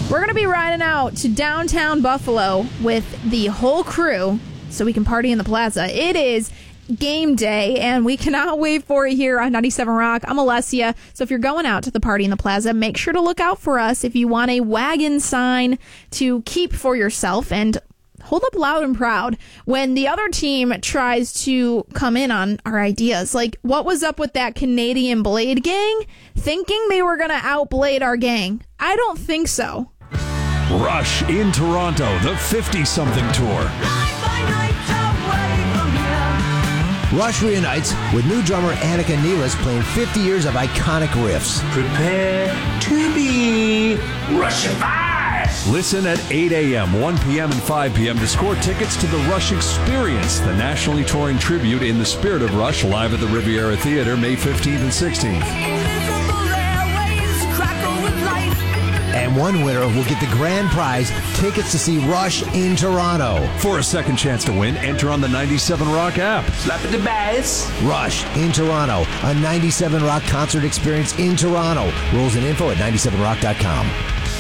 We're going to be riding out to downtown Buffalo with the whole crew so we can party in the plaza. It is game day, and we cannot wait for it here on 97 Rock. I'm Alessia. So if you're going out to the party in the plaza, make sure to look out for us if you want a wagon sign to keep for yourself, and hold up loud and proud when the other team tries to come in on our ideas. Like, what was up with that Canadian Blade gang thinking they were going to outblade our gang? I don't think so. Rush in Toronto, the 50-something tour. Rush reunites with new drummer Annika Neelis playing 50 years of iconic riffs. Prepare to be Rushified! Listen at 8 a.m., 1 p.m., and 5 p.m. to score tickets to the Rush Experience, the nationally touring tribute in the spirit of Rush, live at the Riviera Theater, May 15th and 16th. And one winner will get the grand prize, tickets to see Rush in Toronto. For a second chance to win, enter on the 97 Rock app. Slap at the bass. Rush in Toronto, a 97 Rock concert experience in Toronto. Rules and info at 97rock.com.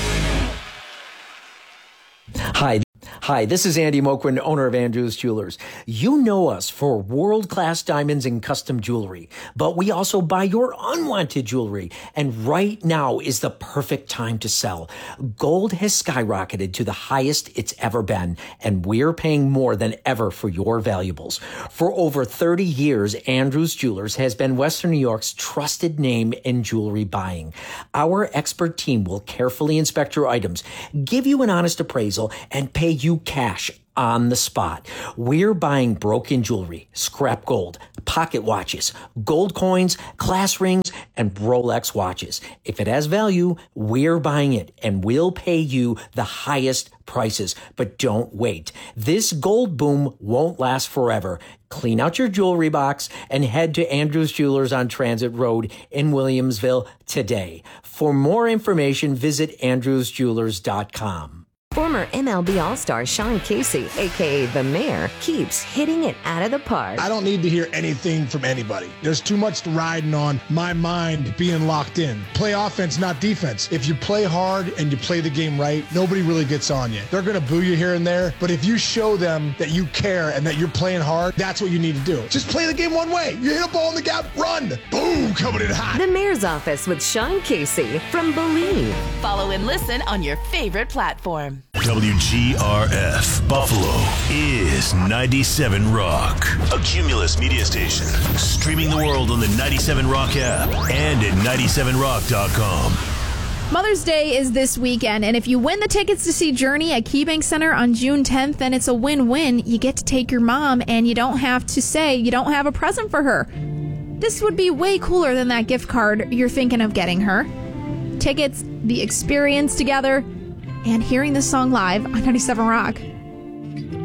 Hi, this is Andy Moquin, owner of Andrews Jewelers. You know us for world-class diamonds and custom jewelry, but we also buy your unwanted jewelry. And right now is the perfect time to sell. Gold has skyrocketed to the highest it's ever been, and we're paying more than ever for your valuables. For over 30 years, Andrews Jewelers has been Western New York's trusted name in jewelry buying. Our expert team will carefully inspect your items, give you an honest appraisal, and pay you cash on the spot. We're buying broken jewelry, scrap gold, pocket watches, gold coins, class rings, and Rolex watches. If it has value, we're buying it, and we'll pay you the highest prices. But don't wait. This gold boom won't last forever. Clean out your jewelry box and head to Andrews Jewelers on Transit Road in Williamsville today. For more information, visit andrewsjewelers.com. Former MLB All-Star Sean Casey, a.k.a. The Mayor, keeps hitting it out of the park. I don't need to hear anything from anybody. There's too much riding on my mind being locked in. Play offense, not defense. If you play hard and you play the game right, nobody really gets on you. They're going to boo you here and there, but if you show them that you care and that you're playing hard, that's what you need to do. Just play the game one way. You hit a ball in the gap, run. Boom, coming in hot. The Mayor's Office with Sean Casey from Believe. Follow and listen on your favorite platform. WGRF Buffalo is 97 Rock, a Cumulus media station. Streaming the world on the 97 Rock app and at 97rock.com. Mother's Day is this weekend, and if you win the tickets to see Journey at KeyBank Center on June 10th, then it's a win-win. You get to take your mom, and you don't have to say you don't have a present for her. This would be way cooler than that gift card you're thinking of getting her. Tickets, the experience together, and hearing this song live on 97 Rock.